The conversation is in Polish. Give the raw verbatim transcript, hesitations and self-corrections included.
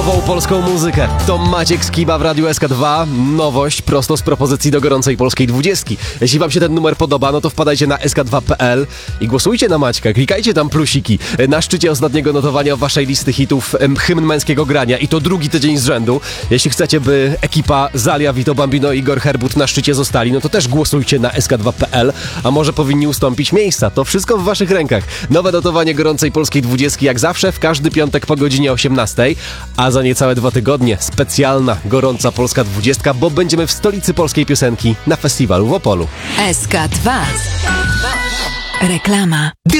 nową polską muzykę. To Maciek Skiba w Radiu S K dwa. Nowość prosto z propozycji do gorącej polskiej dwudziestki. Jeśli wam się ten numer podoba, no to wpadajcie na S K dwa kropka P L i głosujcie na Maćka. Klikajcie tam plusiki. Na szczycie ostatniego notowania waszej listy hitów hymn męskiego grania i to drugi tydzień z rzędu. Jeśli chcecie, by ekipa Zalia, Vito Bambino i Igor Herbut na szczycie zostali, no to też głosujcie na S K dwa kropka P L, a może powinni ustąpić miejsca. To wszystko w waszych rękach. Nowe notowanie gorącej polskiej dwudziestki jak zawsze w każdy piątek po godzinie osiemnastej, a za niecałe dwa tygodnie specjalna gorąca polska dwudziestka, bo będziemy w stolicy polskiej piosenki na festiwalu w Opolu. S K dwa. Reklama.